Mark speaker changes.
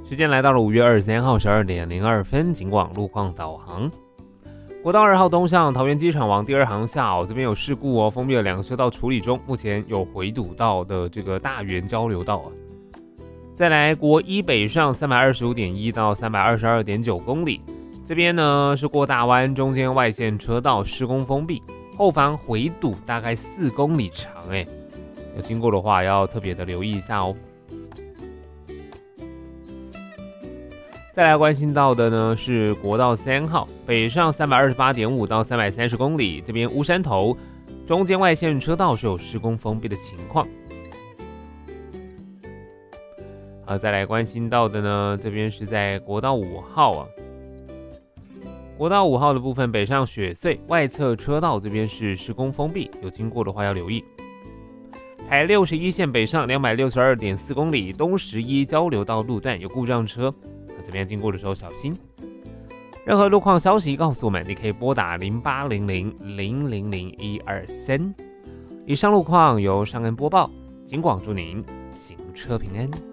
Speaker 1: 时间来到了5月23号12点02分，警广路况导航。国道2号东向桃园机场往第2航下这边有事故封闭了2个车道处理中，目前有回堵到的这个大园交流道再来国一北上325.1到322.9公里，这边呢是过大湾中间外线车道施工封闭，后方回堵大概4公里长有经过的话要特别的留意一下再来关心到的呢是国道3号北上328.5到330公里，这边乌山头中间外线车道是有施工封闭的情况。再来关心到的呢，这边是在国道5号国道5号的部分北上雪隧外侧车道这边是施工封闭，有经过的话要留意。台61线北上262.4公里，东11交流道路段有故障车，这边经过的时候小心。任何路况消息告诉我们，你可以拨打0800000123。以上路况由尚恩播报，警广祝您行车平安。